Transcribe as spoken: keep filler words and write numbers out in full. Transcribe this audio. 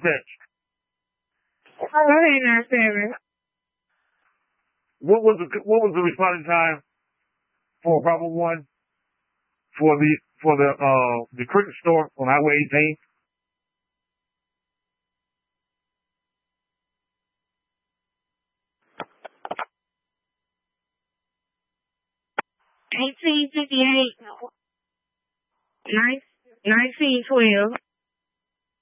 dispatch. Oh, hey, nine seven. What was the what was the responding time for problem one for the for the uh the cricket store on Highway eighteen? Eighteen fifty eight. Nineteen twelve.